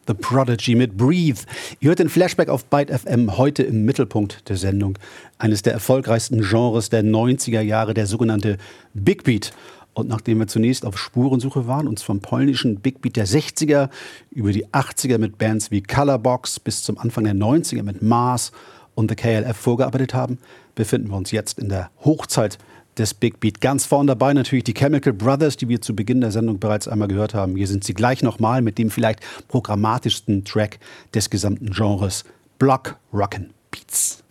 The Prodigy mit Breathe. Ihr hört den Flashback auf Byte FM, heute im Mittelpunkt der Sendung. Eines der erfolgreichsten Genres der 90er Jahre, der sogenannte Big Beat. Und nachdem wir zunächst auf Spurensuche waren, uns vom polnischen Big Beat der 60er über die 80er mit Bands wie Colorbox bis zum Anfang der 90er mit Mars und The KLF vorgearbeitet haben, befinden wir uns jetzt in der Hochzeit des Big Beat. Ganz vorn dabei natürlich die Chemical Brothers, die wir zu Beginn der Sendung bereits einmal gehört haben. Hier sind sie gleich nochmal mit dem vielleicht programmatischsten Track des gesamten Genres, Block Rockin' Beats.